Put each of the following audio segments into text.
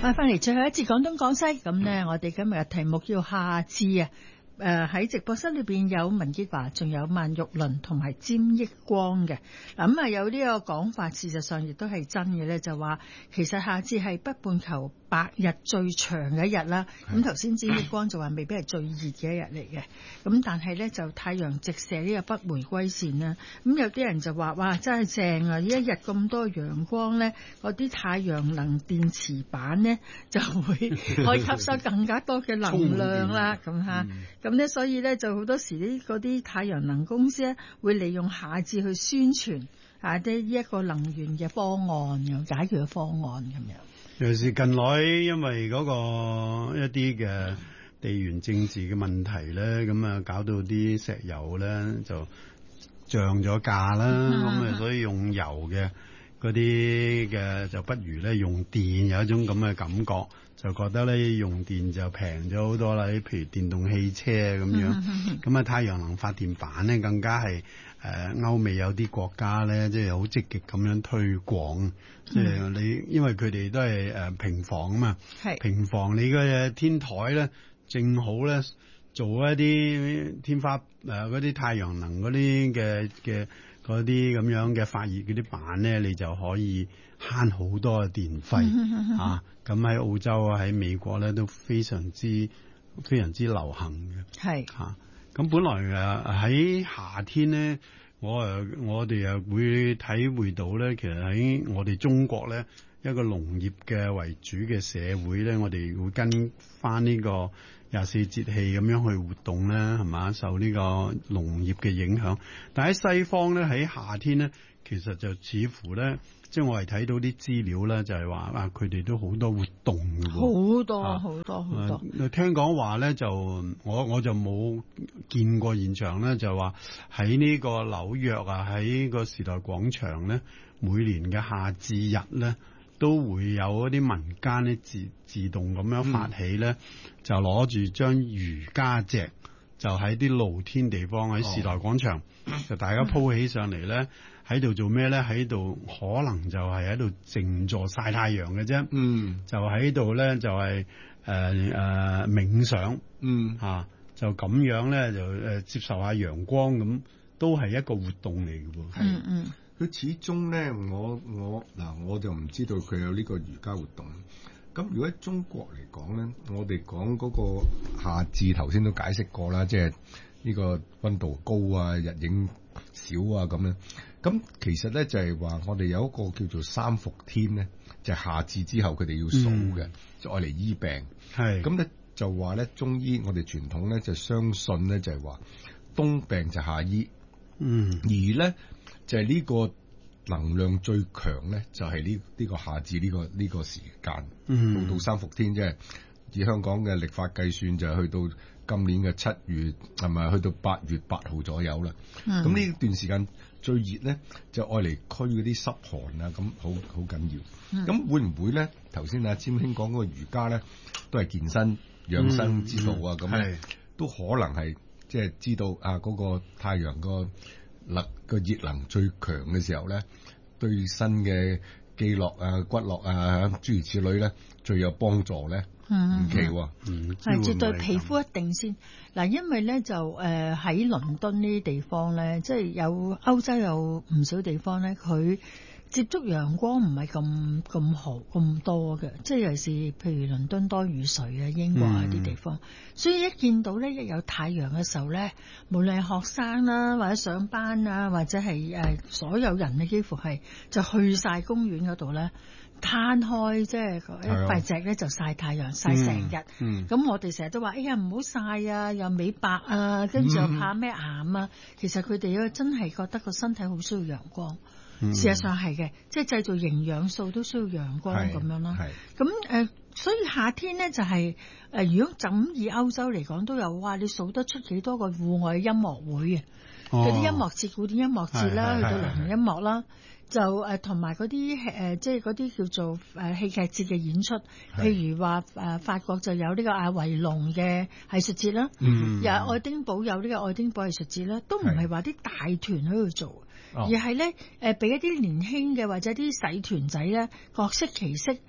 翻嚟最後一節廣東廣西，咁呢，我哋今日嘅題目叫夏至啊。喺直播室裏邊有文潔華，仲有萬玉麟同埋詹益光嘅。咁有呢個講法，事實上亦都係真嘅咧，就話其實夏至係北半球白日最長嘅一日啦。咁頭先詹益光就話未必係最熱嘅一日嚟嘅。咁但係咧就太陽直射呢個北迴歸線啦。咁有啲人就話哇真係正啊！呢一日咁多陽光咧，嗰啲太陽能電池板咧就會可以吸收更加多嘅能量啦。咁嚇。咁咧，所以咧就好多時嗰啲太陽能公司咧，會利用夏至去宣傳呢一個能源嘅方案，解決嘅方案咁樣。 尤其是近來因為嗰個一啲嘅地緣政治嘅問題咧，咁啊搞到啲石油咧就漲咗價啦，咁所以用油嘅嗰啲嘅就不如咧用電，有一種咁嘅感覺。就覺得咧用電就平咗好多啦，譬如電動汽車咁樣，咁啊太陽能發電板咧更加係歐美有啲國家咧，即係好積極咁樣推廣，即係你因為佢哋都係平房啊嘛，平房你嘅天台咧正好咧做一啲天花嗰啲太陽能嗰啲嘅嗰啲咁樣嘅發熱嗰啲板咧，你就可以慳好多嘅電費啊！咁喺澳洲啊，喺美國咧都非常之流行嘅。係嚇，咁本來喺夏天咧，我哋會體會到咧，其實喺我哋中國咧一個農業嘅為主嘅社會咧，我哋會跟翻呢個24節氣咁樣去活動咧，係嘛？受呢個農業嘅影響，但喺西方咧喺夏天咧，其實就似乎咧。即係我係睇到啲資料咧，就係話佢哋都好多活動嘅喎，好多。聽講話咧，就我就冇見過現場咧，就話喺呢個紐約啊，喺個時代廣場咧，每年嘅夏至日咧，都會有一啲民間咧自動咁樣發起咧，就攞住張瑜伽席，就喺啲露天地方喺時代廣場，就大家鋪起上嚟咧。喺度做咩咧？喺度可能就係喺度靜坐曬太陽嘅啫。就喺度咧就係冥想。就咁樣咧就接受下陽光咁，都係一個活動嚟嘅喎。 佢始終咧，我就唔知道佢有呢個瑜伽活動。咁如果喺中國嚟講咧，我哋講嗰個夏至頭先都解釋過啦，即係呢個溫度高啊，日影少啊咁樣。咁其實咧就係話我哋有一個叫做三伏天咧，就係夏至之後佢哋要數嘅，就愛嚟醫病。咁咧就話咧中醫我哋傳統咧就相信咧就係話冬病就夏醫。而咧就係呢個能量最強咧就係呢個夏至呢個時間。到三伏天即係以香港嘅曆法計算就係去到今年嘅7月係咪去到8月8號左右啦。咁呢段時間最熱咧就愛嚟驅嗰啲濕寒啊，咁好緊要。咁會唔會咧？頭先阿詹兄講嗰個瑜伽咧，都係健身養生之道啊。咁都可能係即係知道啊嗰個太陽個熱能最強嘅時候咧，對身嘅肌絡啊、骨骼啊諸如此類咧，最有幫助咧。唔奇喎， 係絕對皮膚一定先嗱，因為咧就喺倫敦呢啲地方咧，即係有歐洲有唔少地方咧，佢接觸陽光唔係咁好咁多嘅，即係尤其是譬如倫敦多雨水啊、英國啊啲地方，所以一見到咧一有太陽嘅時候咧，無論係學生啦，或者上班啊，或者係所有人咧，幾乎係就去晒公園嗰度咧。攤開即係一塊隻咧就曬太陽曬成日，咁我哋成日都話：哎呀唔好曬啊，又美白啊，跟住又怕咩癌啊。其實佢哋真係覺得個身體好需要陽光，事實上係嘅，即係製造營養素都需要陽光咁樣啦。咁所以夏天咧就係如果咁以歐洲嚟講都有哇，你數得出幾多個戶外音樂會啊？嗰啲音樂節、古典音樂節啦，去到流行音樂啦。就同埋嗰啲即係嗰啲叫做戲劇節嘅演出，譬如話法國就有呢個阿維隆嘅藝術節啦，又愛丁堡有呢個愛丁堡藝術節啦，都唔係話啲大團喺度做，而係咧俾一啲年輕嘅或者啲細團仔咧各適其適。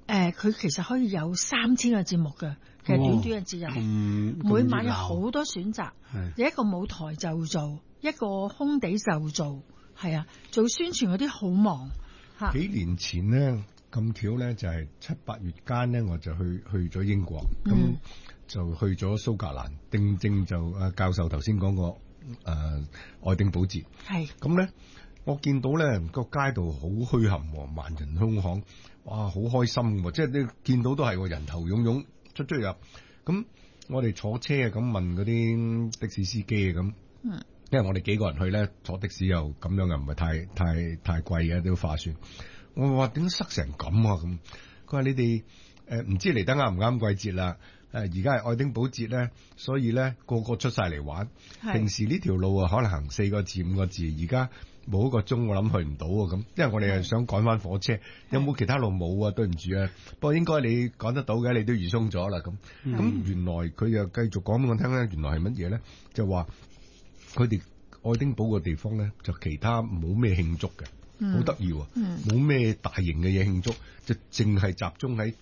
佢其實可以有3000個節目嘅，其實短短嘅節日，每晚有好多選擇，有一個舞台就做，一個空地就做，係啊，做宣傳嗰啲好忙嚇。 幾年前咧咁巧咧，就係7、8月間咧，我就去咗英國，咁、就去咗蘇格蘭，正就教授頭先講過愛丁堡節，係咁咧。我見到咧個街道好墟冚，萬人空巷，哇，好開心喎！即係你見到都係人頭湧湧出入。咁我哋坐車啊，咁問嗰啲的士司機啊，咁，因為我哋幾個人去咧，坐的士又咁樣又唔係太貴嘅，都划算。我話點塞成咁啊？咁佢話你哋唔知嚟得啱唔啱季節啦。而家係愛丁堡節咧，所以咧個個出晒嚟玩。平時呢條路啊，可能行4個字5個字，而家冇1個鐘，我諗去唔到啊！咁，因為我哋係想趕翻火車，有冇其他路冇啊？對唔住啊！不過應該你趕得到嘅，你都預鬆咗啦。咁原來佢又繼續講俾我聽咧，原來係乜嘢咧？就話佢哋愛丁堡個地方咧，就其他冇咩慶祝嘅，好得意喎，冇咩大型嘅嘢慶祝，就淨係集中喺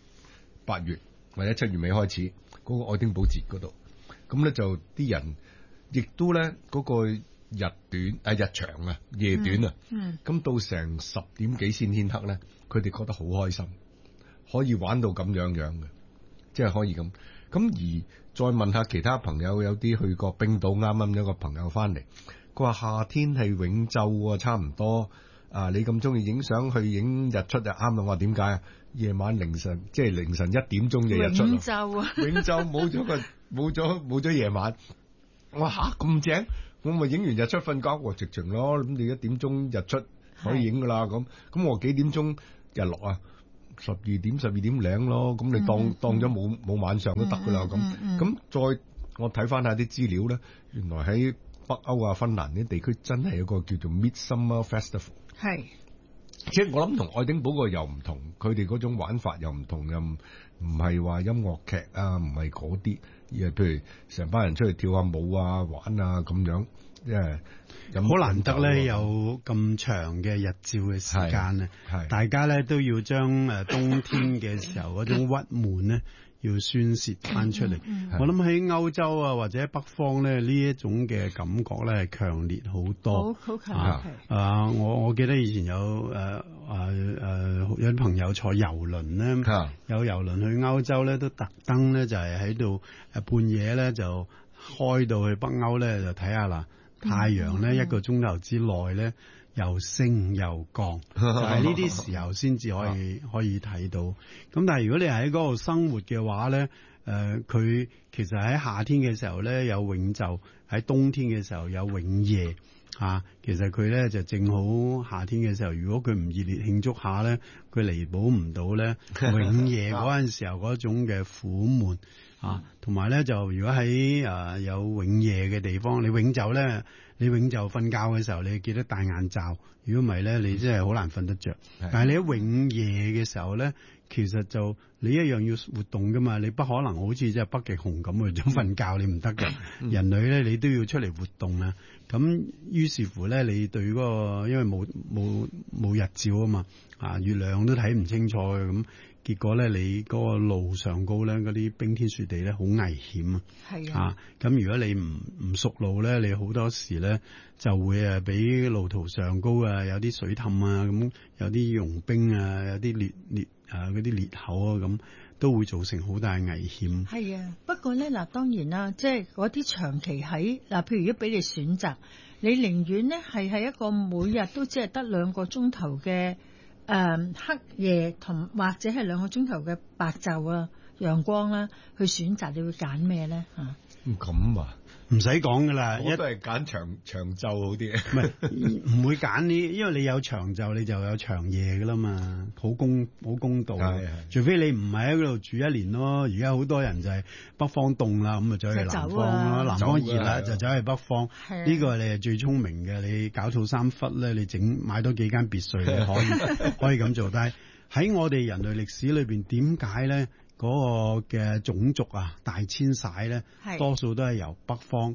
8月或者7月尾開始嗰個愛丁堡節嗰度。咁咧就啲人亦都咧嗰個日長啊，夜短啊，咁到成10點幾先天黑咧，佢哋覺得好開心，可以玩到咁樣嘅，即係可以咁。咁而再問下其他朋友，有啲去過冰島，啱啱有個朋友翻嚟，佢話夏天係永晝啊，差唔多啊，你咁中意影相去影日出就啱啦。我話點解啊？夜晚凌晨1點鐘就日出，永晝啊，永晝冇咗夜晚。我話吓咁正。我咪影完日出瞓覺，直情咯。咁你1點鐘日出可以影噶啦。咁我幾點鐘日落啊？12點零咯。咁你當咗冇晚上都得噶啦。咁再我睇翻下啲資料咧，原來喺北歐啊、芬蘭啲地區真係有個叫做 Midsummer Festival。係，即係我諗同愛丁堡個又唔同，佢哋嗰種玩法又唔同，又唔係話音樂劇啊，唔係嗰啲，而係譬如成班人出去跳下舞啊、玩啊咁樣，即係好難得咧有咁長嘅日照嘅時間咧，大家咧都要將冬天嘅時候嗰種鬱悶咧要宣泄翻出嚟。我諗喺歐洲啊或者喺北方咧呢一種嘅感覺咧係強烈好多，好強烈。我記得以前有有啲朋友坐遊輪咧，有遊輪去歐洲咧，都特登咧就係喺度半夜咧就開到去北歐咧就睇下啦，太陽咧1個鐘頭之內咧又升又降，就係呢啲時候先至可以睇到。咁但係如果你喺嗰度生活嘅話咧，佢其實喺夏天嘅時候咧有永晝，喺冬天嘅時候有永夜。其實佢咧就正好夏天嘅時候，如果佢唔熱烈慶祝下咧，佢彌補唔到咧永夜嗰陣時候嗰種嘅苦悶。同埋咧就如果喺有永夜嘅地方，你永晝咧，你永晝瞓覺嘅時候，你記得戴眼罩，如果唔係咧，你真係好難瞓得着。但係你喺永夜嘅時候咧，其實就你一樣要活動噶嘛，你不可能好似即係北極熊咁去咗瞓覺，你唔得嘅。人類咧，你都要出嚟活動啊。咁於是乎咧，你對嗰個因為冇日照啊嘛，月亮都睇唔清楚嘅咁。結果咧，你嗰個路上高咧，嗰啲冰天雪地咧，好危險啊！係啊，咁如果你唔熟路咧，你好多時咧就會俾路途上高有啲水氹啊，咁有啲融冰啊，有啲裂嗰啲裂口啊，咁都會造成好大危險。係啊，不過咧嗱，當然啦，即係嗰啲長期喺嗱，譬如如果俾你選擇，你寧願咧係喺一個每日都只係得2個鐘頭嘅。黑夜同或者係2個鐘頭嘅白晝啊，陽光啦，去選擇，你會揀咩咧？咁唔使講噶啦，我都係揀長晝好啲。唔會揀呢，因為你有長晝，你就有長夜噶啦嘛，好公道。除非你唔係喺嗰度住1年咯。而家好多人就係北方凍啦，咁啊走去南方啦，南方熱啦就走去北方。呢個你係最聰明嘅，你搞套3忽咧，你買多幾間別墅，你可以咁做。但係喺我哋人類歷史裏邊，點解咧？嗰個嘅種族大遷徙咧，多數都係由北方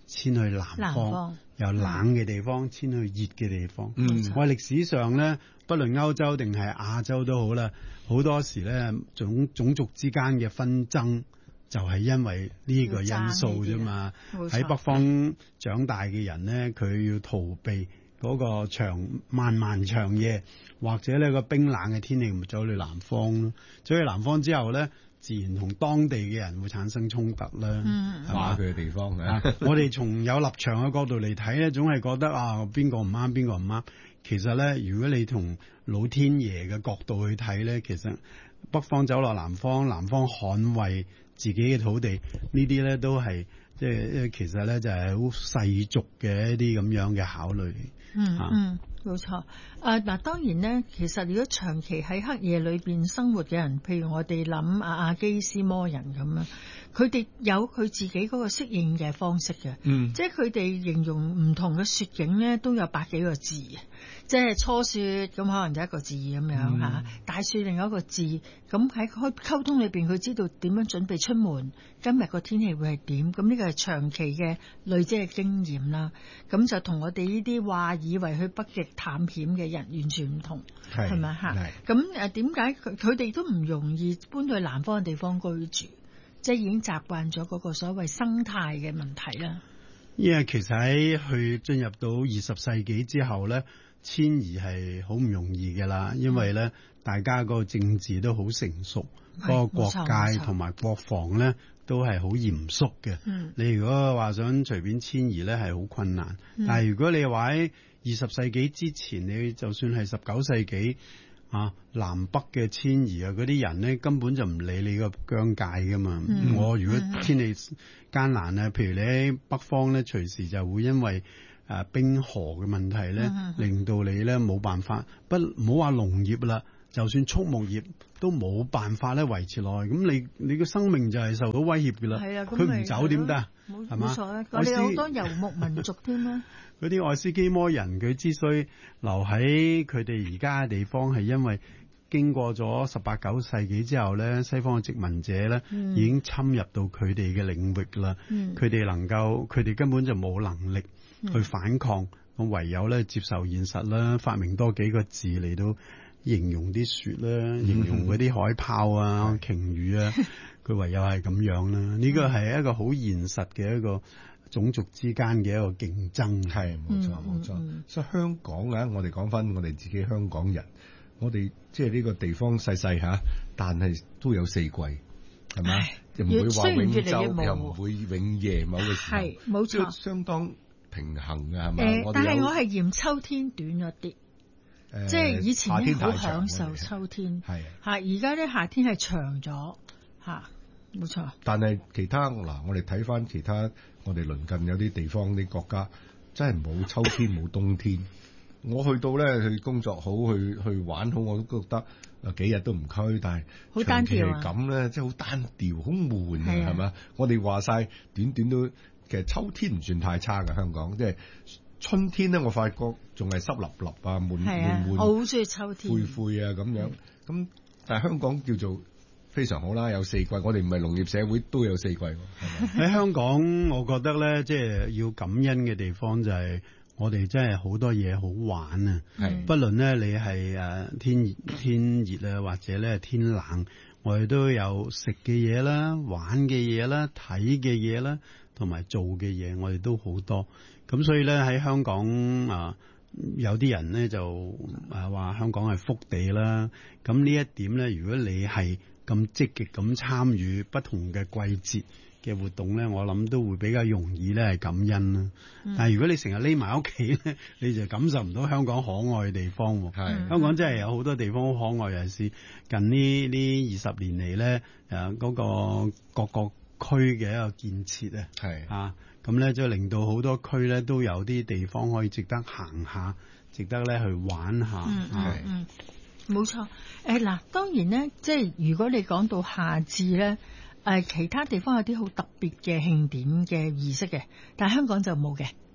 遷去南方，由冷嘅地方遷去熱嘅地方。我歷史上咧，不論歐洲定係亞洲都好啦，好多時咧種族之間嘅紛爭就係因為呢個因素啫嘛。喺北方長大嘅人咧，佢要逃避嗰個漫漫長夜，或者呢個冰冷嘅天氣，咪走去南方咯。走去南方之後咧，自然同當地嘅人會產生衝突啦。 話佢嘅地方嘅， 我哋從有立場嘅角度嚟睇咧，總係覺得邊個唔啱，邊個唔啱。其實咧，如果你從老天爺嘅角度去睇咧，其實北方走落南方，南方捍衛自己嘅土地，呢啲咧都係即係其實咧就係好世俗嘅一啲咁樣嘅考慮。 冇錯。嗱，當然咧，其實如果長期喺黑夜裏邊生活嘅人，譬如我哋諗阿基斯摩人咁樣，佢哋有佢自己嗰個適應嘅方式嘅。即係佢哋形容唔同嘅雪景咧，都有百幾個字。即係初雪咁，可能就一個字咁樣嚇，大雪另一個字。咁喺溝通裏邊，佢知道點樣準備出門，今日個天氣會係點。咁呢個係長期嘅累積嘅經驗啦。咁就同我哋呢啲話以為去北極探險嘅人完全唔同，係咪嚇？咁點解佢哋都唔容易搬去南方嘅地方居住？即係已經習慣咗嗰個所謂生態嘅問題啦。 因為其實喺進入到20世紀之後咧，遷移係好唔容易嘅啦，因為咧大家嗰個政治都好成熟，嗰個國界同埋國防咧都係好嚴肅嘅。你如果話想隨便遷移咧係好困難，但係如果你話喺20世紀之前，你就算係19世紀南北嘅遷移嗰啲人咧根本就唔理你個疆界噶嘛。我如果天氣艱難啊，譬如你喺北方咧，隨時就會因為冰河嘅問題咧，令到你咧冇辦法，唔好話農業啦，就算畜牧業都冇辦法咧維持落去。咁你個生命就係受到威脅嘅啦。係啊，佢唔走點得啊？係嘛？冇錯啊！我哋好多游牧民族添啦。嗰啲愛斯基摩人，佢之所以留喺佢哋而家嘅地方，係因為經過咗18、19世紀之後咧，西方嘅殖民者咧已經侵入到佢哋嘅領域啦。佢哋根本就冇能力去反抗，咁唯有咧接受現實啦，發明多幾個字嚟到形容啲雪啦，形容嗰啲海豹啊、鯨魚啊，佢唯有係咁樣啦。呢個係一個好現實嘅一個種族之間嘅一個競爭。 係冇錯冇錯。所以香港啊，我哋講翻我哋自己香港人，我哋即係呢個地方細細嚇，但係都有4季，係咪？又唔會話永晝，又唔會永夜某個時候，係冇錯，相當平衡嘅係咪？ 但係我係嫌秋天短咗啲。即係以前咧好享受秋天，係而家咧夏天係長咗冇錯。 但係其他我哋睇翻其他我哋鄰近有啲地方啲國家，真係冇秋天冇冬天。我去到咧去工作好去玩好，我都覺得幾日都唔區，但係長期係咁咧，即係好單調，好悶啊，係咪？我哋話晒短都，其實秋天唔算太差嘅香港，即係。春天咧，我發覺仲係濕立立啊，悶， 我好中意秋天， 灰啊咁樣。咁但係香港叫做非常好啦，有4季。我哋唔係農業社會，都有4季。 喺香港，我覺得咧，即係要感恩嘅地方就係我哋真係好多嘢好玩啊。不論咧你係天熱啊，或者咧天冷，我哋都有食嘅嘢啦、玩嘅嘢啦、睇嘅嘢啦，同埋做嘅嘢，我哋都好多。咁所以咧喺香港有啲人咧就話香港係福地啦。咁呢一點咧，如果你係咁積極咁參與不同嘅季節嘅活動咧，我諗都會比較容易咧係感恩啦。但係如果你成日匿埋屋企咧，你就感受唔到香港可愛嘅地方。香港真係有好多地方好可愛，尤其是近呢20年嚟咧，嗰個各個區嘅一個建設咁咧就令到好多區咧都有啲地方可以值得行下，值得咧去玩下。 冇錯。嗱，當然咧，即係如果你講到夏至咧，其他地方有啲好特別嘅慶典嘅儀式嘅，但係香港就冇嘅。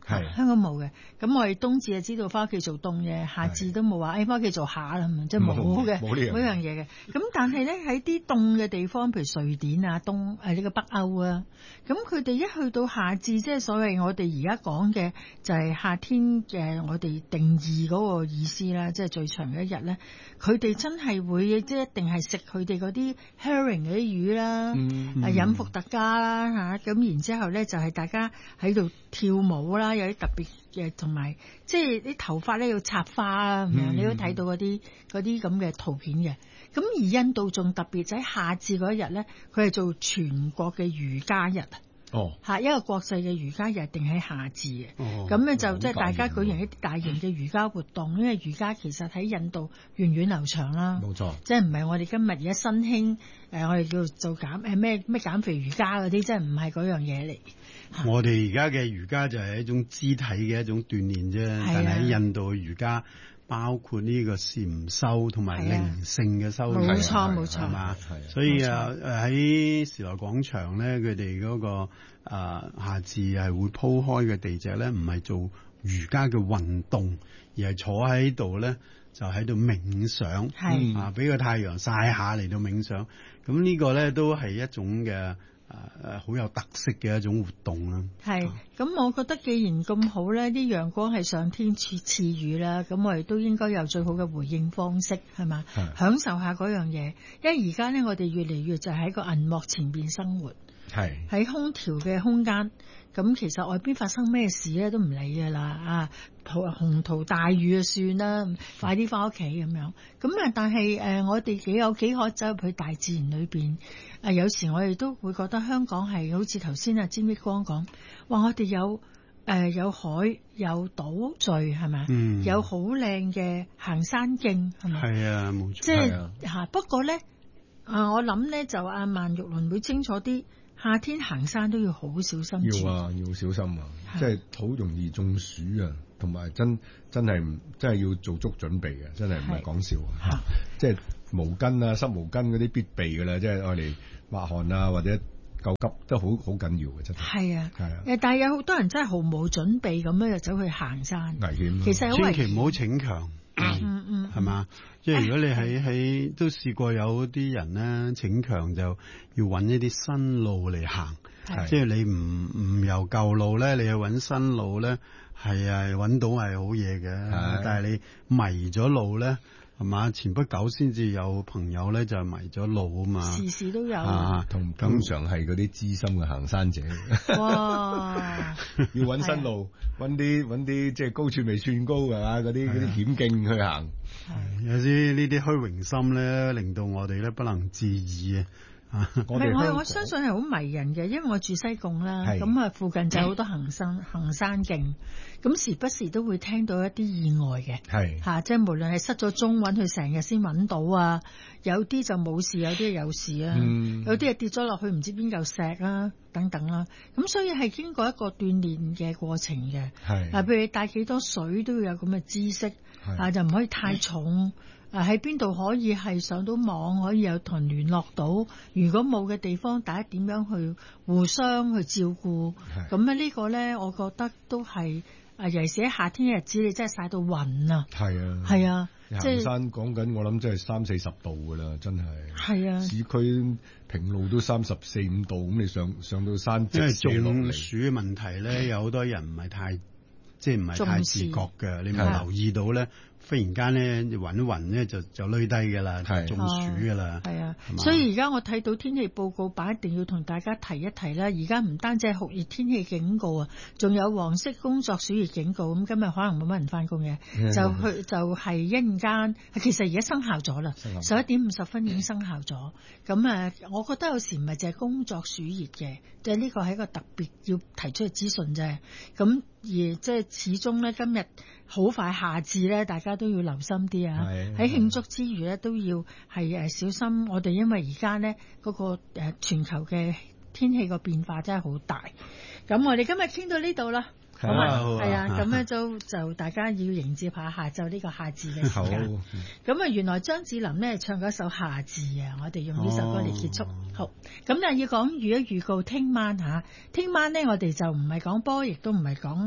香港冇嘅。咁我哋冬至就知道翻屋企做凍嘅，夏至都冇話翻屋企做下啦，即係冇嘅，冇呢樣嘢嘅。咁但係咧喺啲凍嘅地方，譬如瑞典啊、呢個北歐啊，咁佢哋一去到夏至，即係所謂我哋而家講嘅就係夏天嘅我哋定義嗰個意思啦，即係最長嘅一日咧，佢哋真係會即係一定係食佢哋嗰啲 herring 嗰啲魚啦，飲伏特加啦嚇，咁然之後咧就係大家喺度跳舞啦，有啲特別嘅，同埋即係啲頭髮咧要插花啦咁樣，你都睇到嗰啲咁嘅圖片嘅。咁而印度仲特別就喺夏至嗰一日咧，佢係做全國嘅瑜伽日啊！一個國際嘅瑜伽日定喺夏至嘅。咁咧就即係大家舉行一啲大型嘅瑜伽活動，因為瑜伽其實喺印度源遠流長啦。冇錯，即係唔係我哋今日而家新興我哋叫做減咩減肥瑜伽嗰啲，即係唔係嗰樣嘢嚟。 我哋而家嘅瑜伽就係一種肢體嘅一種鍛鍊啫，但係喺印度嘅瑜伽包括呢個禪修同埋靈性嘅修養， 冇錯冇錯， 係嘛？所以喺時代廣場咧，佢哋嗰個夏至係會鋪開嘅地隻咧，唔係做瑜伽嘅運動，而係坐喺度咧，就喺度冥想，俾個太陽曬下嚟到冥想。咁呢個咧都係一種嘅。好有特色嘅一種活動啦。係， 咁我覺得既然咁好咧，啲陽光係上天賜予啦，咁我哋都應該有最好嘅回應方式，係嘛？享受下嗰樣嘢，因為而家咧我哋越嚟越就喺個銀幕前邊生活，喺空調嘅空間，咁其實外邊發生咩事咧都唔理㗎啦，洪濤大雨就算啦，快啲翻屋企咁樣。咁但係我哋有幾可走入去大自然裏邊。有時我哋都會覺得香港係好似頭先阿詹益光講，話我哋有海有島嶼係咪？有好靚嘅行山徑係咪？ 係啊，冇錯。 即係不過咧，我諗咧就阿萬玉麟會清楚啲，夏天行山都要好小心。 要小心啊！即係好容易中暑啊，同埋真係要做足準備嘅，真係唔係講笑啊！即係毛巾啊、濕毛巾嗰啲必備㗎啦，即係愛嚟抹汗啊，或者救急都好緊要嘅，真係。係啊， 但係有好多人真係毫無準備咁樣就走去行山， 危險。 其實好危險， 千祈唔好逞強，係嘛？即係如果你喺都試過有啲人咧逞強，就要揾一啲新路嚟行。即係你唔由舊路咧，你去揾新路咧，係揾到係好嘢嘅。但係你迷咗路咧。係嘛？前不久先至有朋友咧就迷咗路啊嘛， 時時都有。 通常係嗰啲資深嘅行山者。 哇！ 要揾新路，揾啲即係高處未算高㗎嘛，嗰啲險徑去行。 有啲呢啲虛榮心咧，令到我哋咧不能自已啊！ 我相信係好迷人嘅，因為我住西貢啦，咁附近就有好多行山徑，咁時不時都會聽到一啲意外嘅，即係無論係失咗蹤揾佢成日先揾到啊，有啲就冇事，有啲有事啊，有啲係跌咗落去唔知邊嚿石啊等等啦，咁所以係經過一個鍛煉嘅過程嘅，譬如你帶幾多水都要有咁嘅知識，就唔可以太重。喺邊度可以係上到網，可以有同人聯絡到？如果冇嘅地方，大家點樣去互相去照顧？咁呢個咧，我覺得都係尤其是喺夏天嘅日子，你真係曬到暈啊！係啊， 即係行山講緊，我諗真係30-40度噶啦，真係。係啊，市區平路都34-35度，咁你上到山， 因為中暑嘅問題咧，有好多人唔係太自覺嘅，你咪留意到咧。忽然間咧，暈一暈咧就累低㗎啦，中暑㗎啦。係啊， 所以而家我睇到天氣報告版，一定要同大家提一提啦。而家唔單止係酷熱天氣警告啊，仲有黃色工作暑熱警告。咁今日可能冇乜人返工嘅，就係一陣間。其實而家生效咗啦，11:50已經生效咗。咁我覺得有時唔係淨係工作暑熱嘅，即係呢個係一個特別要提出嘅資訊啫。咁而即係始終咧，今日好快夏至咧，大家都要留心啲啊！喺慶祝之餘咧，都要係小心。我哋因為而家咧嗰個全球嘅天氣個變化真係好大。咁我哋今日傾到呢度啦，好嘛？係啊，咁咧就大家要迎接下晝呢個夏至嘅時間。咁原來張智霖咧唱過一首夏至啊，我哋用呢首歌嚟結束。好，咁但係要講預告，聽晚咧我哋就唔係講波，亦都唔係講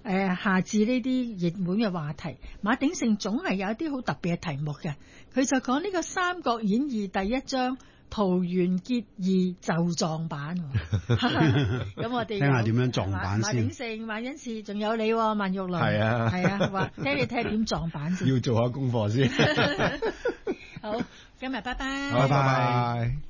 夏至呢啲熱門嘅話題，馬鼎盛總係有一啲好特別嘅題目嘅。佢就講呢個《三國演義》第一章桃園結義就撞板。咁我哋聽下點樣撞板先。 馬鼎盛、馬恩賜，仲有你萬玉麟， 係啊， 係啊，話聽你睇點撞板先。 要做下功課先。 好，今日拜拜。 拜拜。